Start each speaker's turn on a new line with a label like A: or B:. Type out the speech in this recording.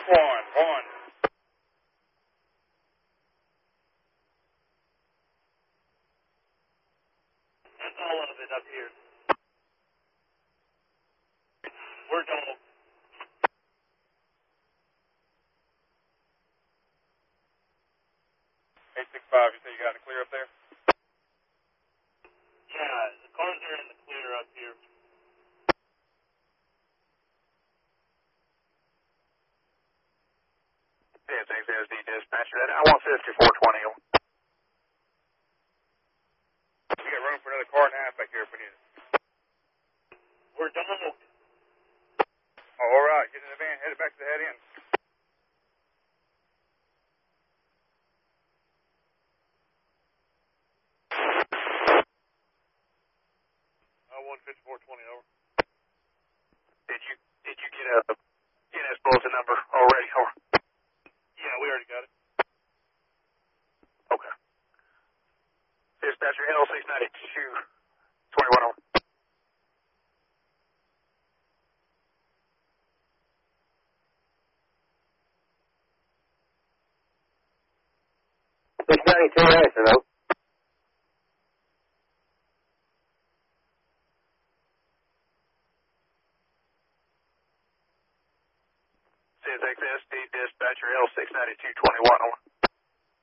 A: 1.
B: That's all of it up here. We're done.
A: 865, you say you got it clear up there?
B: Yeah, the cars are in the clear up here.
C: Yeah, thanks, SD dispatcher. I want 5420.
A: We got room for another car and a half back here if we need it.
B: We're done.
A: Oh, all right, get in the van, head it back to the head end.
B: I want 5420 over.
C: Did you get a NS bulletin number already? Or?
B: Yeah, we already got it.
C: Okay. Dispatcher L692 21 over.
D: Hello.
C: CSXSD dispatcher L692 21 over.